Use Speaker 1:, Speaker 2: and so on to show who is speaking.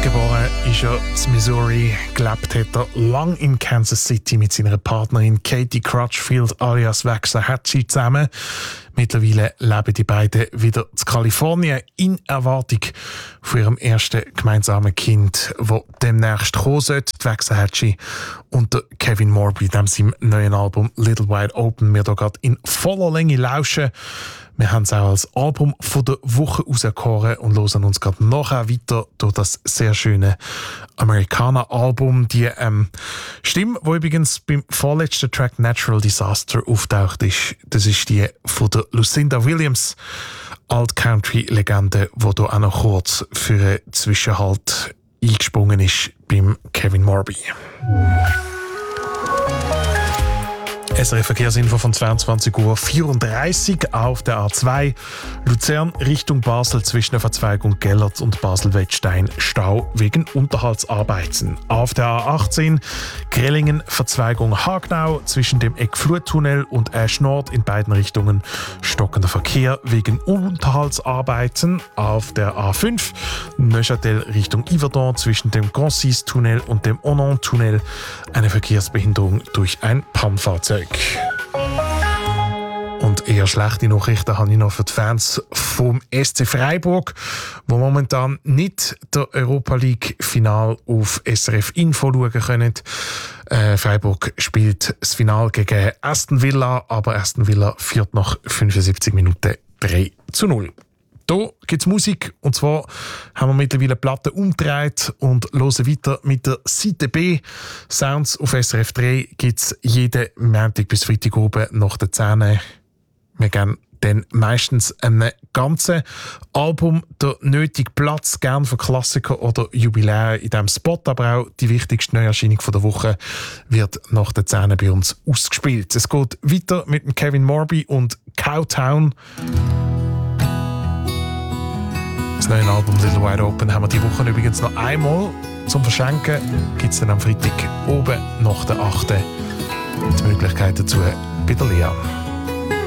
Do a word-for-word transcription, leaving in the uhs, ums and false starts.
Speaker 1: Geboren ist er in Missouri, gelebt hat er lang in Kansas City mit seiner Partnerin Katie Crutchfield alias Waxahachie zusammen. Mittlerweile leben die beiden wieder in Kalifornien in Erwartung von ihrem ersten gemeinsamen Kind, das demnächst kommen sollte. Die Waxahachie und der Kevin Morby, dem seinem neuen Album Little Wide Open, wir hier gerade in voller Länge lauschen. Wir haben es auch als Album von der Woche rausgehauen und hören uns gerade nachher weiter durch das sehr schöne Americana-Album. Die ähm, Stimme, die übrigens beim vorletzten Track Natural Disaster auftaucht, ist, das ist die von der Lucinda Williams, Alt-Country-Legende, die hier auch noch kurz für einen Zwischenhalt eingesprungen ist beim Kevin Morby. S R F-Verkehrsinfo von zweiundzwanzig Uhr vierunddreißig auf der A zwei Luzern Richtung Basel zwischen der Verzweigung Gellert und Basel-Wettstein Stau wegen Unterhaltsarbeiten. Auf der A achtzehn Grellingen Verzweigung Hagnau zwischen dem Eckfluttunnel und Asch Nord in beiden Richtungen stockender Verkehr wegen Unterhaltsarbeiten. Auf der A fünf Neuchâtel Richtung Yverdon zwischen dem Grand-Six-Tunnel und dem Onon-Tunnel eine Verkehrsbehinderung durch ein Pannenfahrzeug. Und eher schlechte Nachrichten habe ich noch für die Fans vom S C Freiburg, die momentan nicht der Europa League Final auf S R F Info schauen können. Äh, Freiburg spielt das Final gegen Aston Villa, aber Aston Villa führt nach fünfundsiebzig Minuten drei zu null. Hier gibt es Musik, und zwar haben wir mittlerweile Platten umgedreht und hören weiter mit der Seite B. Sounds auf S R F drei gibt es jeden Montag bis Freitag oben nach der zehn. Wir geben dann meistens einem ganzen Album der nötige Platz, gern für Klassiker oder Jubiläe in diesem Spot, aber auch die wichtigste Neuerscheinung der Woche wird nach der zehn bei uns ausgespielt. Es geht weiter mit dem Kevin Morby und Cowtown. Das neue Album Little Wide Open haben wir die Woche übrigens noch einmal zum Verschenken. Gibt es dann am Freitag oben nach der achten die Möglichkeit dazu bei der Lea.